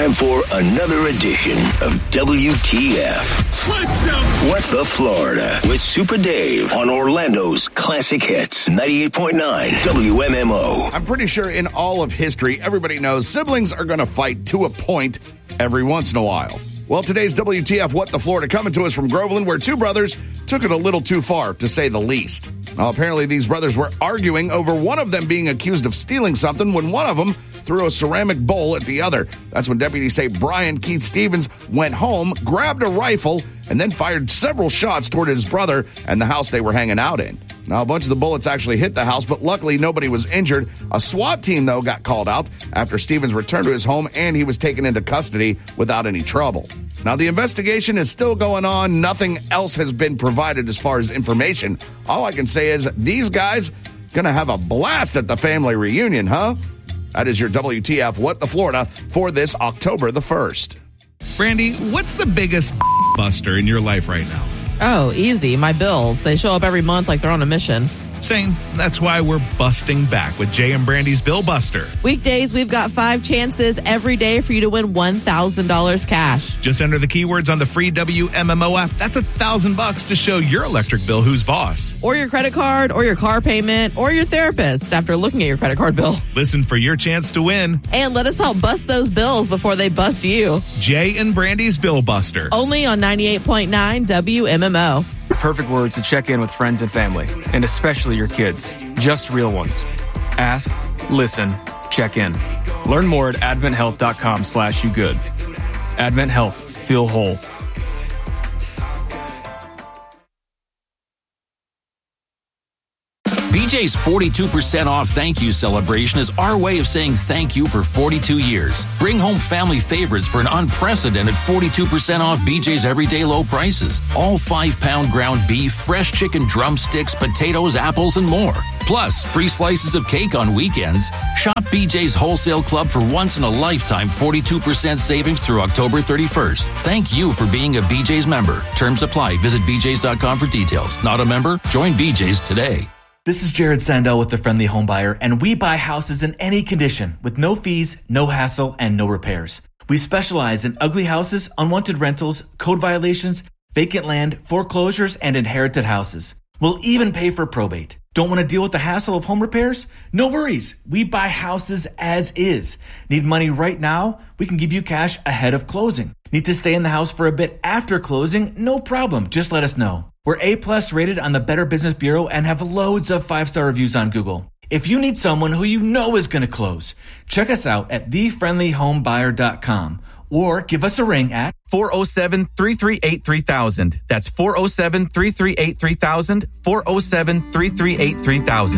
time for another edition of WTF. What the Florida with Super Dave on Orlando's Classic Hits 98.9 WMMO. I'm pretty sure in all of history, everybody knows siblings are going to fight to a point every once in a while. Well, today's WTF What the Florida coming to us from Groveland, where two brothers took it a little too far, to say the least. Now, apparently these brothers were arguing over one of them being accused of stealing something when one of them threw a ceramic bowl at the other. That's when deputies say Brian Keith Stevens went home, grabbed a rifle, and then fired several shots toward his brother and the house they were hanging out in. Now, a bunch of the bullets actually hit the house, but luckily nobody was injured. A SWAT team, though, got called out after Stevens returned to his home, and he was taken into custody without any trouble. Now, the investigation is still going on. Nothing else has been provided as far as information. All I can say is these guys going to have a blast at the family reunion, huh? That is your WTF What the Florida for this October the 1st. Brandy, what's the biggest buster in your life right now? Oh, easy. My bills. They show up every month like they're on a mission. Same. That's why we're busting back with Jay and Brandy's Bill Buster. Weekdays, we've got 5 chances every day for you to win $1,000 cash. Just enter the keywords on the free WMMO app. That's $1,000 to show your electric bill who's boss. Or your credit card, or your car payment, or your therapist after looking at your credit card bill. Listen for your chance to win. And let us help bust those bills before they bust you. Jay and Brandy's Bill Buster. Only on 98.9 WMMO. Perfect words to check in with friends and family, and especially your kids. Just real ones. Ask, listen, check in. Learn more at adventhealth.com/yougood. Advent Health. Feel whole. BJ's 42% off thank you celebration is our way of saying thank you for 42 years. Bring home family favorites for an unprecedented 42% off BJ's everyday low prices. All 5-pound ground beef, fresh chicken drumsticks, potatoes, apples, and more. Plus, free slices of cake on weekends. Shop BJ's Wholesale Club for once-in-a-lifetime 42% savings through October 31st. Thank you for being a BJ's member. Terms apply. Visit bjs.com for details. Not a member? Join BJ's today. This is Jared Sandell with The Friendly Home Buyer, and we buy houses in any condition with no fees, no hassle, and no repairs. We specialize in ugly houses, unwanted rentals, code violations, vacant land, foreclosures, and inherited houses. We'll even pay for probate. Don't want to deal with the hassle of home repairs? No worries. We buy houses as is. Need money right now? We can give you cash ahead of closing. Need to stay in the house for a bit after closing? No problem. Just let us know. We're A+ rated on the Better Business Bureau and have loads of 5-star reviews on Google. If you need someone who you know is going to close, check us out at thefriendlyhomebuyer.com or give us a ring at 407-338-3000. That's 407-338-3000, 407-338-3000.